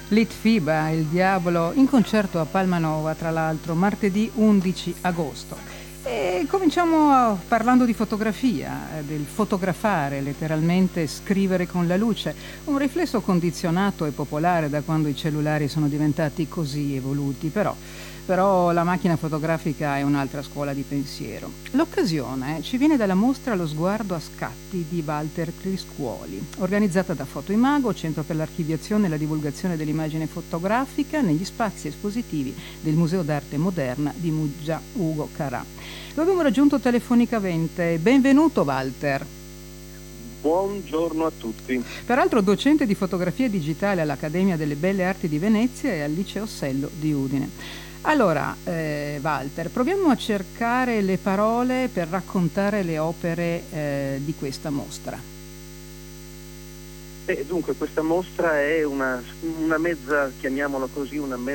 Litfiba, il diavolo, in concerto a Palmanova, tra l'altro, martedì 11 agosto. E cominciamo parlando di fotografia, del fotografare, letteralmente scrivere con la luce, un riflesso condizionato e popolare da quando i cellulari sono diventati così evoluti, però la macchina fotografica è un'altra scuola di pensiero. L'occasione ci viene dalla mostra Lo sguardo a scatti di Walter Criscuoli, organizzata da Fotoimago, Centro per l'Archiviazione e la Divulgazione dell'Immagine Fotografica, negli spazi espositivi del Museo d'Arte Moderna di Muggia Ugo Carà. Lo abbiamo raggiunto telefonicamente. Benvenuto Walter. Buongiorno a tutti. Peraltro docente di fotografia digitale all'Accademia delle Belle Arti di Venezia e al Liceo Sello di Udine. Allora, Walter, proviamo a cercare le parole per raccontare le opere di questa mostra. Dunque, questa mostra è una mezza, chiamiamola così, una